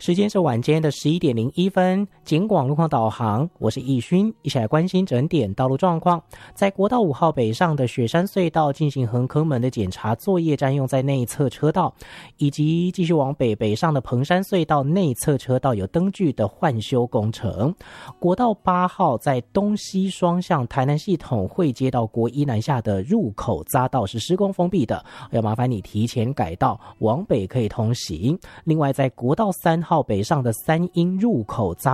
时间是晚间的11:01，警广路况导航，我是易勋，一起来关心整点道路状况。在国道5号北上的雪山隧道进行横坑门的检查作业，占用在内侧车道，以及继续往北上的彭山隧道内侧车道有灯具的换修工程。国道8号在东西双向台南系统会接到国一南下的入口匝道是施工封闭的，要麻烦你提前改道，往北可以通行。另外在国道3号北上的三鶯入口匝